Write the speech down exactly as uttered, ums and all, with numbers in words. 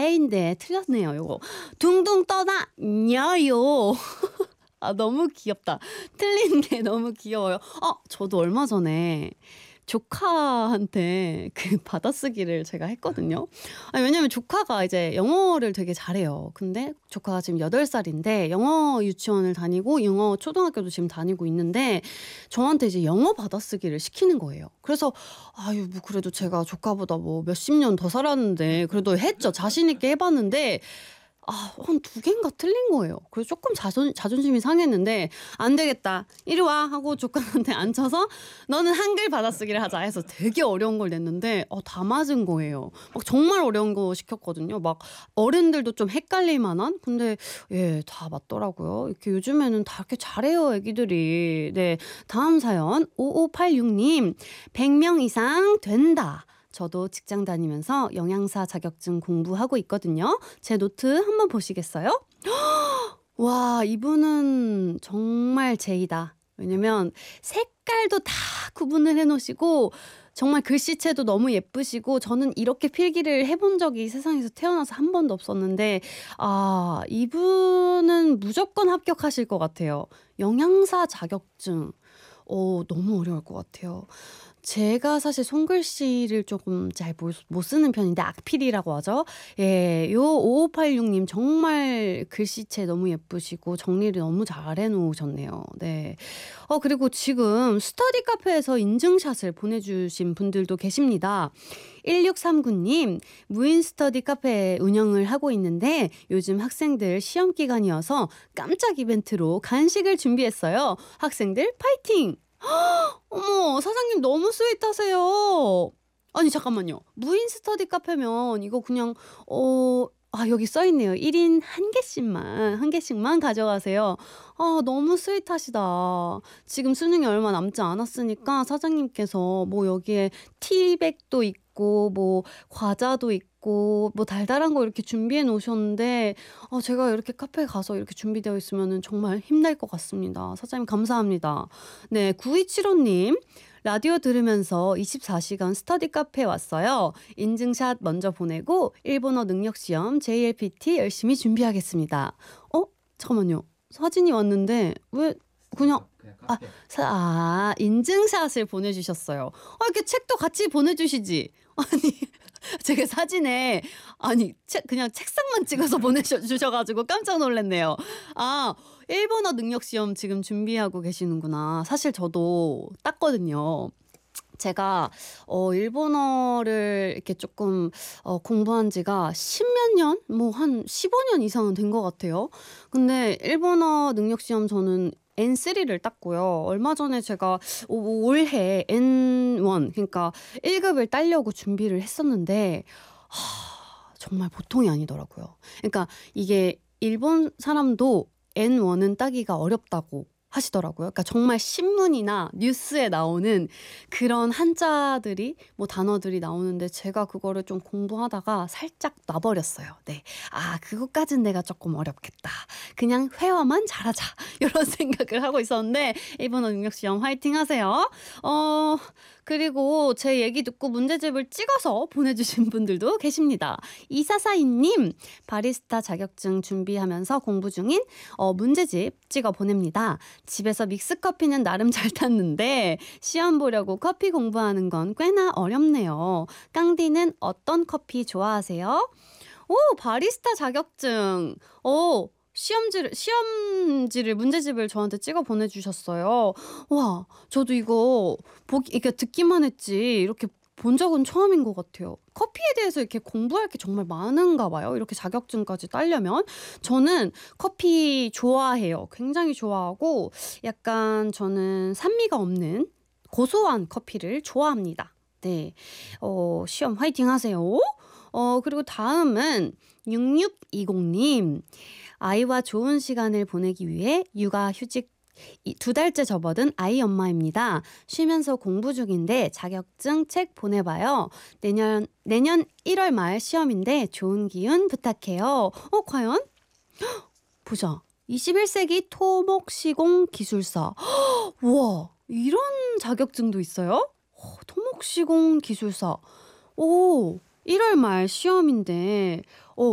야인데 틀렸네요. 요거 둥둥 떠다 녀요. 아 너무 귀엽다. 틀린 게 너무 귀여워요. 어 저도 얼마 전에 조카한테 그 받아쓰기를 제가 했거든요. 아니 왜냐면 조카가 이제 영어를 되게 잘해요. 근데 조카가 지금 여덟 살인데 영어 유치원을 다니고 영어 초등학교도 지금 다니고 있는데 저한테 이제 영어 받아쓰기를 시키는 거예요. 그래서 아유 뭐 그래도 제가 조카보다 뭐 몇십 년 더 살았는데 그래도 했죠. 자신 있게 해봤는데 아, 한 두 개인가 틀린 거예요. 그래서 조금 자존, 자존심이 상했는데 안 되겠다. 이리 와 하고 조카한테 앉혀서 너는 한글 받아쓰기를 하자 해서 되게 어려운 걸 냈는데 어, 다 맞은 거예요. 막 정말 어려운 거 시켰거든요. 막 어른들도 좀 헷갈릴 만한? 근데 예, 다 맞더라고요. 이렇게 요즘에는 다 이렇게 잘해요, 애기들이. 네, 다음 사연 오오팔육 님 백 명 이상 된다. 저도 직장 다니면서 영양사 자격증 공부하고 있거든요. 제 노트 한번 보시겠어요? 와, 이분은 정말 제이다. 왜냐면 색깔도 다 구분을 해놓으시고 정말 글씨체도 너무 예쁘시고 저는 이렇게 필기를 해본 적이 세상에서 태어나서 한 번도 없었는데 아, 이분은 무조건 합격하실 것 같아요. 영양사 자격증. 어, 너무 어려울 것 같아요. 제가 사실 손글씨를 조금 잘 못 쓰는 편인데 악필이라고 하죠. 예, 요 오오팔육 님 정말 글씨체 너무 예쁘시고 정리를 너무 잘 해놓으셨네요. 네. 어 그리고 지금 스터디 카페에서 인증샷을 보내주신 분들도 계십니다. 일육삼구 님 무인 스터디 카페 운영을 하고 있는데 요즘 학생들 시험 기간이어서 깜짝 이벤트로 간식을 준비했어요. 학생들 파이팅! 어머, 사장님 너무 스윗하세요. 아니, 잠깐만요. 무인 스터디 카페면 이거 그냥, 어, 아, 여기 써있네요. 일 인 한 개씩만, 한 개씩만 가져가세요. 아, 너무 스윗하시다. 지금 수능이 얼마 남지 않았으니까 사장님께서 뭐 여기에 티백도 있고, 뭐 과자도 있고, 뭐 달달한 거 이렇게 준비해 놓으셨는데, 어, 제가 이렇게 카페에 가서 이렇게 준비되어 있으면 정말 힘날 것 같습니다. 사장님 감사합니다. 네, 구이칠오 님. 라디오 들으면서 이십사 시간 스터디 카페에 왔어요. 인증샷 먼저 보내고 일본어 능력시험 제이엘피티 열심히 준비하겠습니다. 어? 잠깐만요. 사진이 왔는데 왜 그냥 아, 사, 아 인증샷을 보내주셨어요. 아, 이렇게 책도 같이 보내주시지. 아니 제가 사진에 아니 책 그냥 책상만 찍어서 보내주셔가지고 깜짝 놀랐네요. 아 일본어 능력 시험 지금 준비하고 계시는구나. 사실 저도 땄거든요. 제가 어 일본어를 이렇게 조금 어 공부한 지가 십몇 년? 뭐 한 십오 년 이상은 된 것 같아요. 근데 일본어 능력 시험 저는 엔 쓰리를 땄고요. 얼마 전에 제가 올해 엔 원 그러니까 일 급을 따려고 준비를 했었는데 하, 정말 보통이 아니더라고요. 그러니까 이게 일본 사람도 엔 원은 따기가 어렵다고 하시더라고요. 그러니까 정말 신문이나 뉴스에 나오는 그런 한자들이 뭐 단어들이 나오는데 제가 그거를 좀 공부하다가 살짝 놔버렸어요. 네, 아 그것까진 내가 조금 어렵겠다. 그냥 회화만 잘하자 이런 생각을 하고 있었는데 일본어 능력 시험 화이팅 하세요. 어 그리고 제 얘기 듣고 문제집을 찍어서 보내주신 분들도 계십니다. 이사사이 님 바리스타 자격증 준비하면서 공부 중인 어, 문제집 찍어 보냅니다. 집에서 믹스커피는 나름 잘 탔는데 시험 보려고 커피 공부하는 건 꽤나 어렵네요. 깡디는 어떤 커피 좋아하세요? 오, 바리스타 자격증. 오, 시험지를, 시험지를, 문제집을 저한테 찍어 보내주셨어요. 와, 저도 이거 보기, 이렇게 듣기만 했지, 이렇게 본 적은 처음인 것 같아요. 커피에 대해서 이렇게 공부할 게 정말 많은가 봐요. 이렇게 자격증까지 따려면. 저는 커피 좋아해요. 굉장히 좋아하고 약간 저는 산미가 없는 고소한 커피를 좋아합니다. 네, 어, 시험 화이팅 하세요. 어, 그리고 다음은 육육이공 님. 아이와 좋은 시간을 보내기 위해 육아휴직 두 달째 접어든 아이 엄마입니다. 쉬면서 공부 중인데 자격증 책 보내봐요. 내년 내년 일월 말 시험인데 좋은 기운 부탁해요. 어 과연? 보자. 이십일 세기 토목시공 기술사. 우와, 이런 자격증도 있어요? 어, 토목시공 기술사. 오, 일월 말 시험인데 어,